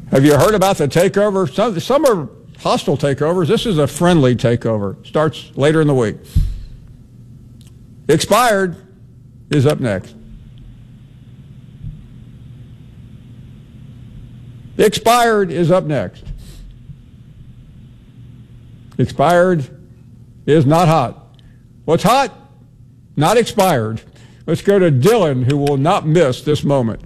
Have you heard about the takeover? Some are hostile takeovers. This is a friendly takeover. Starts later in the week. Expired is up next. Expired is up next. Expired is not hot. What's hot? Not expired. Let's go to Dylan, who will not miss this moment.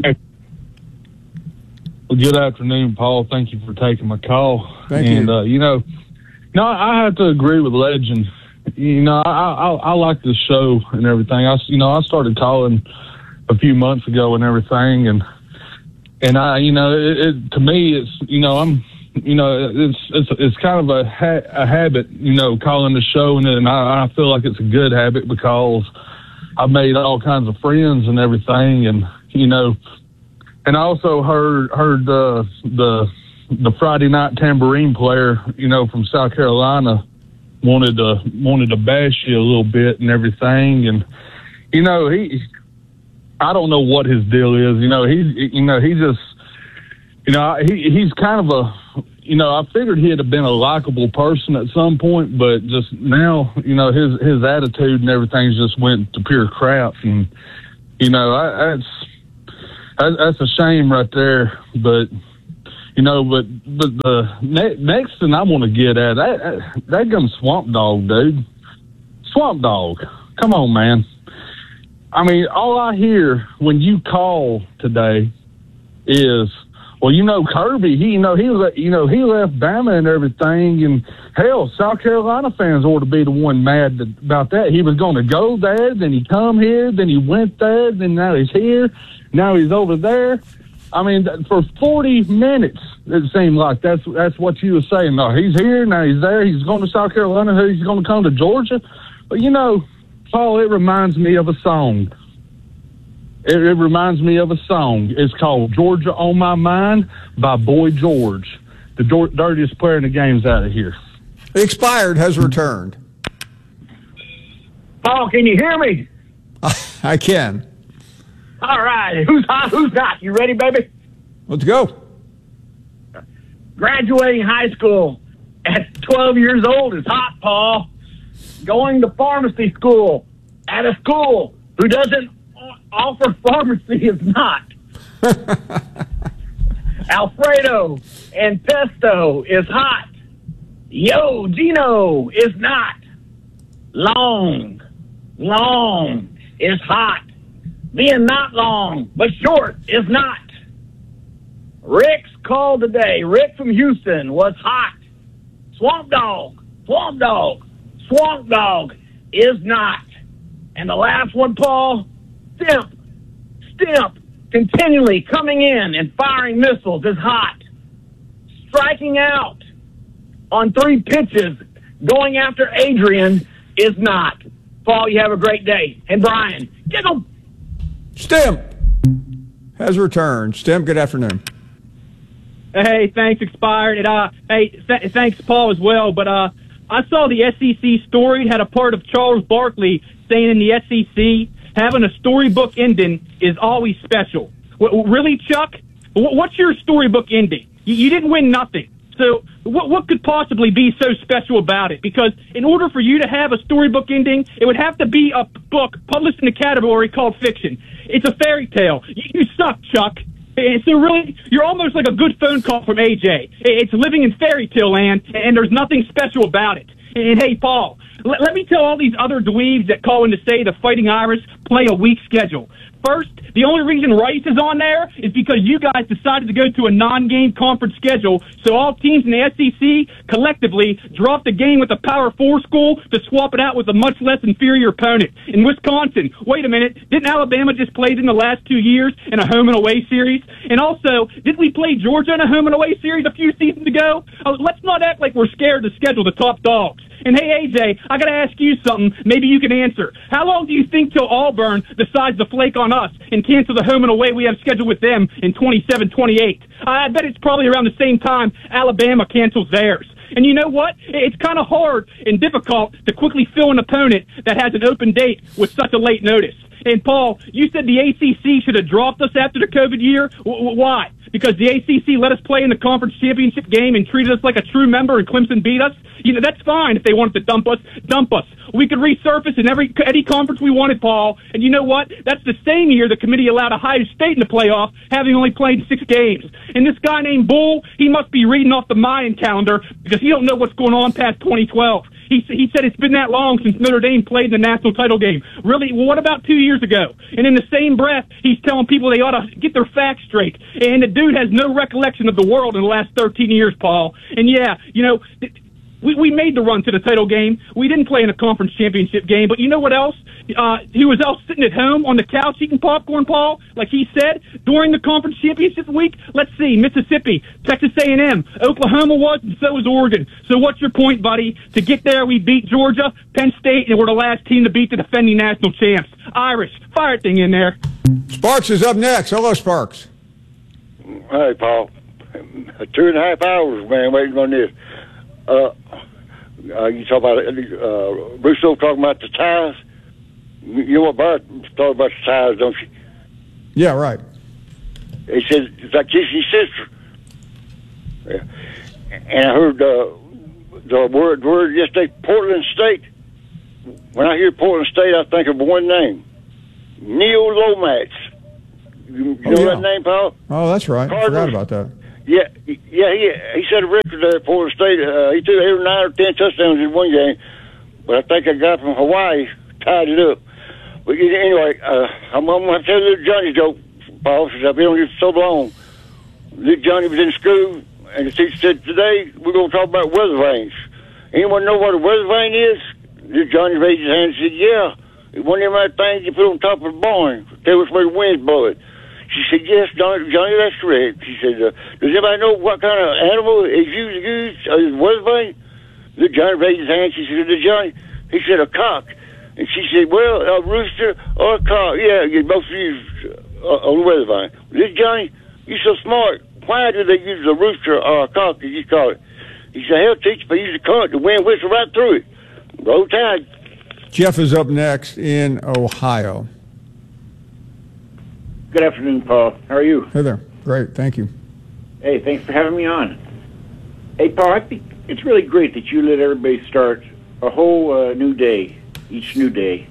Well, good afternoon, Paul. Thank you for taking my call. Thank you. I have to agree with Legend. I like this show and everything. I started calling a few months ago and everything, and to me, it's kind of a habit, calling the show, and I feel like it's a good habit because I've made all kinds of friends and everything, and I also heard the Friday night tambourine player, from South Carolina wanted to bash you a little bit and everything, and I don't know what his deal is. He's kind of I figured he'd have been a likable person at some point, but just now, his attitude and everything just went to pure crap, and that's a shame right there. But the next thing I want to get at that gun Swamp Dogg, dude. Swamp Dogg, come on, man. I mean, all I hear when you call today is, well, Kirby, he left Bama and everything, and hell, South Carolina fans ought to be the one mad about that. He was going to go there, then he come here, then he went there, then now he's here, now he's over there. I mean, for 40 minutes, it seemed like that's what you were saying. No, he's here, now he's there, he's going to South Carolina, he's going to come to Georgia. But, Paul, it reminds me of a song. It reminds me of a song. It's called Georgia on My Mind by Boy George. The dirtiest player in the game's out of here. Expired has returned. Paul, can you hear me? I can. All right. Who's hot? Who's not? You ready, baby? Let's go. Graduating high school at 12 years old is hot, Paul. Going to pharmacy school at a school who doesn't offer pharmacy is not. Alfredo and pesto is hot. Yo, Gino is not. Long is hot. Being not long, but short is not. Rick's call today. Rick from Houston was hot. Swamp Dogg is not. And the last one, Paul, Stimp, continually coming in and firing missiles is hot. Striking out on 3 pitches, going after Adrian is not. Paul, you have a great day. And Brian, get him. Stimp has returned. Stimp, good afternoon. Hey, thanks, Expired. And, thanks, Paul, as well. But I saw the SEC story. It had a part of Charles Barkley saying in the SEC, having a storybook ending is always special. Really, Chuck? What's your storybook ending? You didn't win nothing. So what could possibly be so special about it? Because in order for you to have a storybook ending, it would have to be a book published in a category called fiction. It's a fairy tale. You suck, Chuck. And so really, you're almost like a good phone call from AJ. It's living in fairy tale land, and there's nothing special about it. And hey, Paul, let me tell all these other dweebs that call in to say the Fighting Irish play a weak schedule. First, the only reason Rice is on there is because you guys decided to go to a non-game conference schedule, so all teams in the SEC collectively dropped the game with a Power 4 school to swap it out with a much less inferior opponent. In Wisconsin, wait a minute, didn't Alabama just play in the last 2 years in a home and away series? And also, didn't we play Georgia in a home and away series a few seasons ago? Let's not act like we're scared to schedule the top dogs. And hey, AJ, I got to ask you something. Maybe you can answer. How long do you think till Auburn decides to flake on us and cancel the home and away we have scheduled with them in 27-28? I bet it's probably around the same time Alabama cancels theirs. And you know what? It's kind of hard and difficult to quickly fill an opponent that has an open date with such a late notice. And, Paul, you said the ACC should have dropped us after the COVID year. Why? because the ACC let us play in the conference championship game and treated us like a true member, and Clemson beat us. That's fine if they wanted to dump us. We could resurface in any conference we wanted, Paul. And you know what? That's the same year the committee allowed Ohio State in the playoff, having only played 6 games. And this guy named Bull, he must be reading off the Mayan calendar because he don't know what's going on past 2012. He said it's been that long since Notre Dame played in the national title game. Really? Well, what about 2 years ago? And in the same breath, he's telling people they ought to get their facts straight. And the dude has no recollection of the world in the last 13 years, Paul. And yeah, we made the run to the title game. We didn't play in a conference championship game, but you know what else? He was out sitting at home on the couch eating popcorn, Paul, like he said, during the conference championship week. Let's see, Mississippi, Texas A&M, Oklahoma was, and so was Oregon. So what's your point, buddy? To get there, we beat Georgia, Penn State, and we're the last team to beat the defending national champs. Irish, fire thing in there. Sparks is up next. Hello, Sparks. Hey, Paul. 2.5 hours, man, waiting on this. You talk about Russo talking about the ties. You know what Bart talking about the ties, don't you? Yeah, right. He said it's like kissing your sister. Yeah. And I heard the word yesterday, Portland State. When I hear Portland State, I think of one name, Neil Lomax. You know that name, Paul? Oh, that's right. I forgot about that. Yeah, he set a record there at Portland State. He threw every 9 or 10 touchdowns in one game, but I think a guy from Hawaii tied it up. But anyway, I'm going to tell you a Johnny joke, Paul, since I've been on here for so long. Little Johnny was in school, and the teacher said, today we're going to talk about weather vanes. Anyone know what a weather vane is? Little Johnny raised his hand and said, yeah, it's one of them things you put on top of the barn to tell us where the wind's blowing. She said, yes, Johnny, that's correct. She said, does anybody know what kind of animal is used as a weather vane? Little Johnny raised his hand. She said, Johnny, he said, a cock. And she said, well, a rooster or a cock. Yeah, you both use on the weather vane. Little Johnny, you're so smart. Why do they use a rooster or a cock, as you call it? He said, hell, teacher, if I use a cock, the wind whistle right through it. Roll Tide. Jeff is up next in Ohio. Good afternoon, Paul. How are you? Hey there. Great. Thank you. Hey, thanks for having me on. Hey, Paul, I think it's really great that you let everybody start a whole new day, each new day.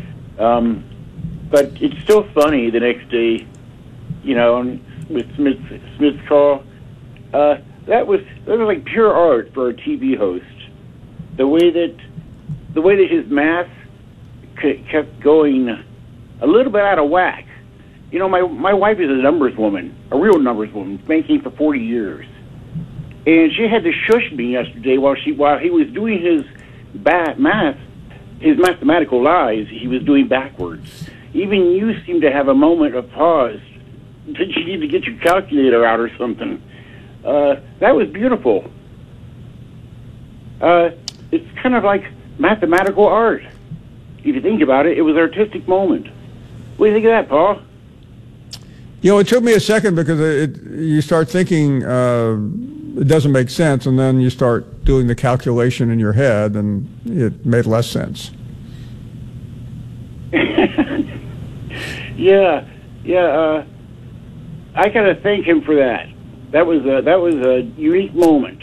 But it's still funny the next day, with Smith's call. That was like pure art for a TV host. The way that his math kept going a little bit out of whack. My wife is a numbers woman, a real numbers woman, banking for 40 years. And she had to shush me yesterday while he was doing his math, his mathematical lies, he was doing backwards. Even you seem to have a moment of pause. Did you need to get your calculator out or something? That was beautiful. It's kind of like mathematical art. If you think about it, it was an artistic moment. What do you think of that, Paul? It took me a second because you start thinking it doesn't make sense, and then you start doing the calculation in your head, and it made less sense. Yeah. I gotta thank him for that. That was a unique moment.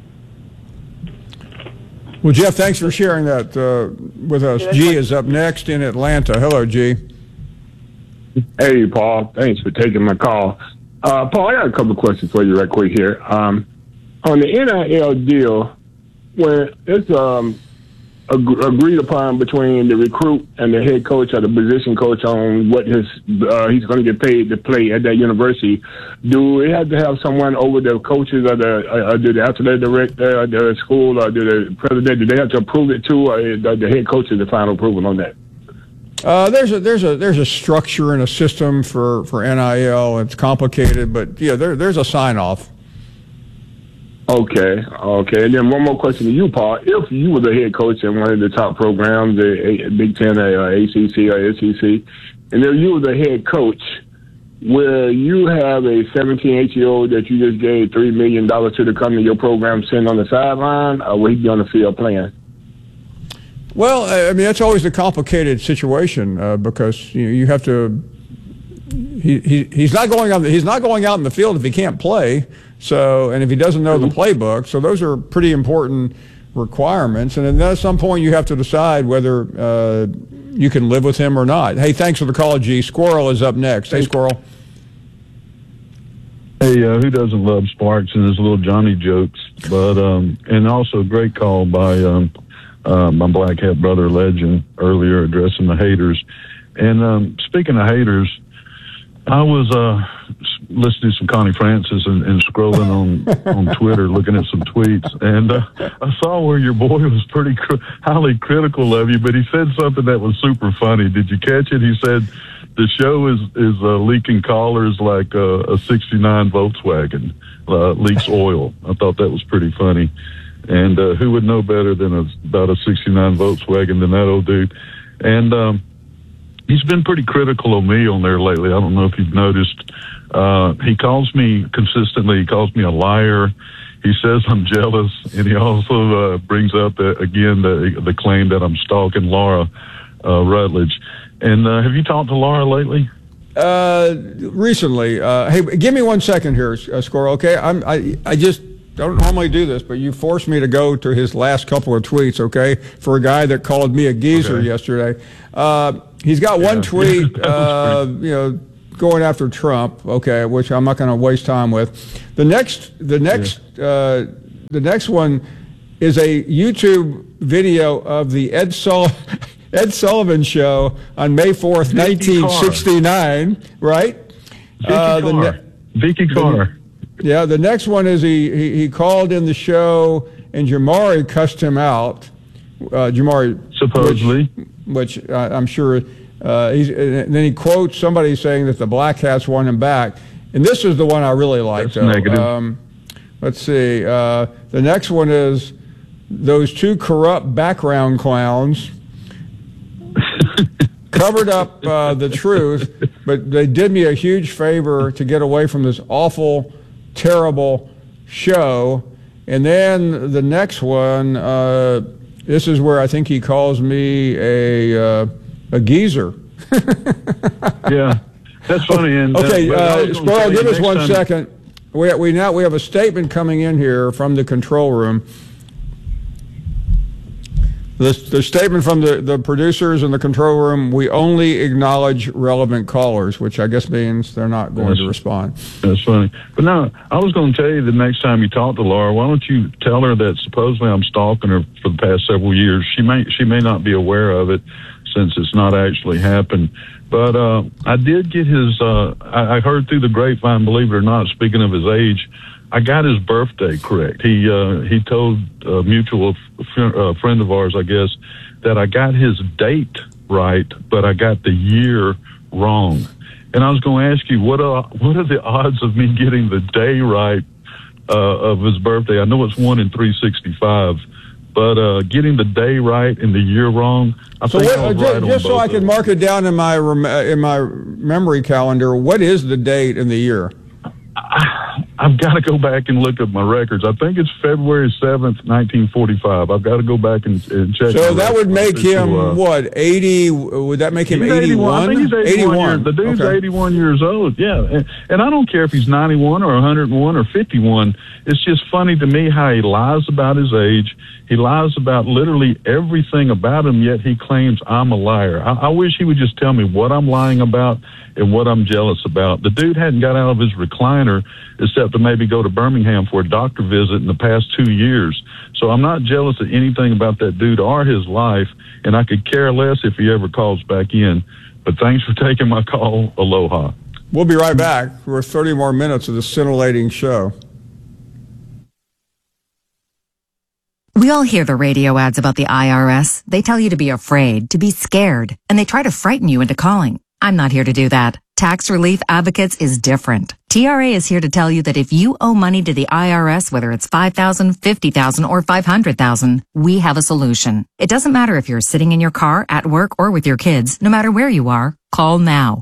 Well, Jeff, thanks for sharing that with us. G is up next in Atlanta. Hello, G. Hey, Paul. Thanks for taking my call. Paul, I got a couple of questions for you right quick here. On the NIL deal, when it's agreed upon between the recruit and the head coach or the position coach on what he's going to get paid to play at that university, do we have to have someone over the coaches or the athletic director or the school or the president? Do they have to approve it too, or the head coach is the final approval on that? There's a structure and a system for NIL. It's complicated, but yeah, there's a sign off. Okay. And then one more question to you, Paul. If you were the head coach in one of the top programs, the Big Ten or ACC or SEC, and if you were the head coach, where you have a 17, 18-year-old that you just gave $3 million to the company, your program sitting on the sideline, or will he be on the field playing? Well, I mean, that's always a complicated situation because you have to he's not going out in the field if he can't play. So, and if he doesn't know the playbook, so those are pretty important requirements. And then at some point you have to decide whether you can live with him or not. Hey, thanks for the call, G. Squirrel is up next. Hey, Squirrel. Hey, who doesn't love Sparks and his little Johnny jokes? But and also a great call by my Black Hat Brother Legend earlier addressing the haters. And speaking of haters, I was listening to some Connie Francis and scrolling on Twitter, looking at some tweets, and I saw where your boy was pretty highly critical of you, but he said something that was super funny. Did you catch it? He said the show is leaking callers like a 69 Volkswagen leaks oil. I thought that was pretty funny. And who would know better than about a 69 Volkswagen than that old dude? And he's been pretty critical of me on there lately. I don't know if you've noticed. He calls me consistently. He calls me a liar. He says I'm jealous, and he also brings up the claim that I'm stalking Laura Rutledge. And have you talked to Laura lately? Recently. Hey, give me 1 second here, Squirrel. Okay, I just don't normally do this, but you forced me to go to his last couple of tweets. Okay, for a guy that called me a geezer yesterday. He's got one tweet, going after Trump. Okay, which I'm not going to waste time with. The next one is a YouTube video of the Ed Sullivan Show on May 4th, 1969. Right? Vicky Carr. Yeah, the next one is he called in the show and Jamari cussed him out. Jamari supposedly, which I'm sure and then he quotes somebody saying that the Black Hats want him back. And this is the one I really like. That's negative. Let's see. The next one is those two corrupt background clowns covered up the truth, but they did me a huge favor to get away from this awful, terrible show. And then the next one, this is where I think he calls me a geezer. Yeah, that's funny. And okay, Squirrel, give us 1 second. We have a statement coming in here from the control room. The statement from the producers in the control room: we only acknowledge relevant callers, which I guess means they're not going to respond. That's funny. But no, I was going to tell you the next time you talk to Laura, why don't you tell her that supposedly I'm stalking her for the past several years. She may not be aware of it since it's not actually happened. But I did get his, I heard through the grapevine, believe it or not, speaking of his age, I got his birthday correct. He told a mutual friend of ours, I guess, that I got his date right, but I got the year wrong. And I was going to ask you, what are the odds of me getting the day right of his birthday? I know it's 1 in 365, but getting the day right and the year wrong, I think I was right on both. Just so I can mark it down in my memory calendar, what is the date and the year? I've got to go back and look at my records. I think it's February 7th, 1945. I've got to go back and check. So that would make him, what, 80? Would that make him 81? I think he's 81. The dude's 81 years old, yeah. And I don't care if he's 91 or 101 or 51. It's just funny to me how he lies about his age. He lies about literally everything about him, yet he claims I'm a liar. I wish he would just tell me what I'm lying about and what I'm jealous about. The dude hadn't got out of his recliner except to maybe go to Birmingham for a doctor visit in the past 2 years. So I'm not jealous of anything about that dude or his life, and I could care less if he ever calls back in. But thanks for taking my call. Aloha. We'll be right back. We're 30 more minutes of this scintillating show. We all hear the radio ads about the IRS. They tell you to be afraid, to be scared, and they try to frighten you into calling. I'm not here to do that. Tax Relief Advocates is different. TRA is here to tell you that if you owe money to the IRS, whether it's $5,000, $50,000, or $500,000, we have a solution. It doesn't matter if you're sitting in your car, at work, or with your kids. No matter where you are, call now.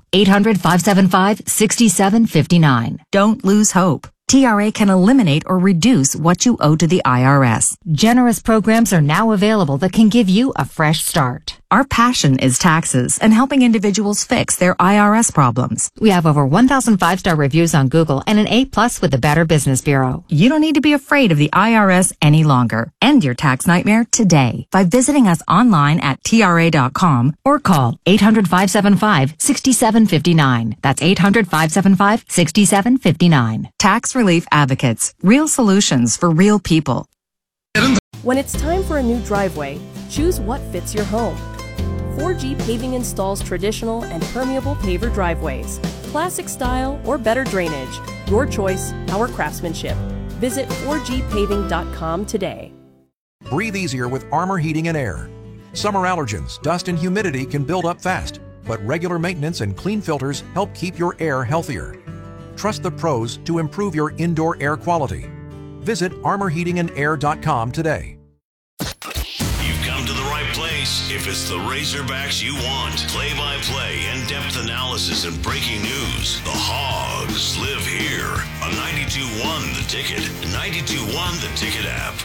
800-575-6759. Don't lose hope. TRA can eliminate or reduce what you owe to the IRS. Generous programs are now available that can give you a fresh start. Our passion is taxes and helping individuals fix their IRS problems. We have over 1,000 5-star reviews on Google and an A+ with the Better Business Bureau. You don't need to be afraid of the IRS any longer. End your tax nightmare today by visiting us online at TRA.com or call 800-575-6759. That's 800-575-6759. Tax Relief Advocates. Real solutions for real people. When it's time for a new driveway, choose what fits your home. 4G Paving installs traditional and permeable paver driveways, classic style or better drainage. Your choice, our craftsmanship. Visit 4gpaving.com today. Breathe easier with Armor Heating and Air. Summer allergens, dust and humidity can build up fast, but regular maintenance and clean filters help keep your air healthier. Trust the pros to improve your indoor air quality. Visit armorheatingandair.com today. You've come to the right place if it's the Razorbacks you want. Play-by-play, in-depth analysis, and breaking news. The Hogs live here on 92.1 The Ticket, 92.1 The Ticket app.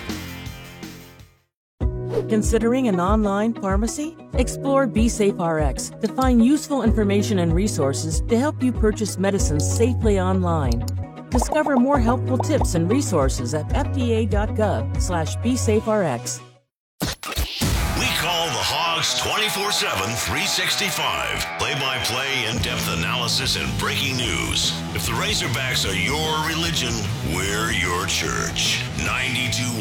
Considering an online pharmacy? Explore BeSafeRx to find useful information and resources to help you purchase medicines safely online. Discover more helpful tips and resources at fda.gov/BeSafeRx. We call the Hogs 24/7, 365. Play-by-play, in-depth analysis, and breaking news. If the Razorbacks are your religion, we're your church. 92.